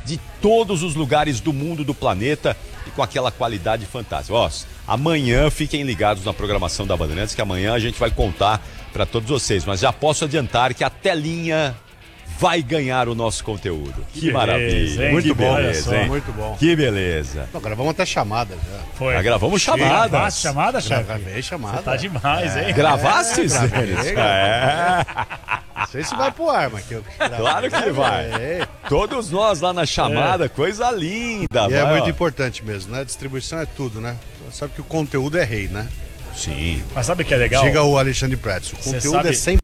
de todos os lugares do mundo, do planeta e com aquela qualidade fantástica. Ó, amanhã fiquem ligados na programação da Bandeirantes, que amanhã a gente vai contar para todos vocês, mas já posso adiantar que a telinha vai ganhar o nosso conteúdo. Que maravilha. Hein? Muito bom, Beleza, hein? muito bom. Que beleza. Agora gravamos até chamada já. Foi. Já gravamos chamadas. Gravaste chamada, chefe? Gravei chamada. Você tá demais, hein? Gravaste? Gravei. Não sei se vai pro ar, mas que eu Claro que vai. Todos nós lá na chamada, coisa linda. E é vai, muito ó. importante mesmo, né? A distribuição é tudo, né? Sabe que o conteúdo é rei, né? Sim. Mas sabe o que é legal? Diga o Alexandre Pretz, o Cê conteúdo sabe- é 100%.